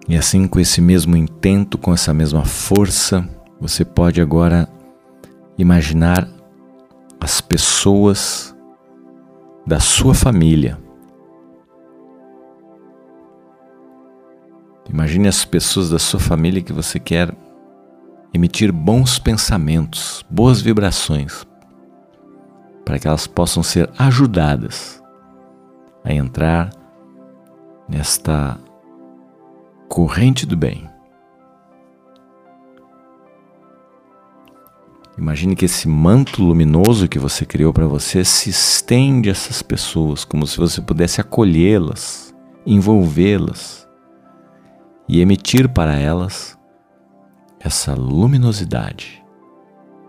E assim, com esse mesmo intento, com essa mesma força, você pode agora imaginar as pessoas da sua família. Imagine as pessoas da sua família que você quer emitir bons pensamentos, boas vibrações, para que elas possam ser ajudadas a entrar nesta corrente do bem. Imagine que esse manto luminoso que você criou para você se estende a essas pessoas, como se você pudesse acolhê-las, envolvê-las e emitir para elas essa luminosidade.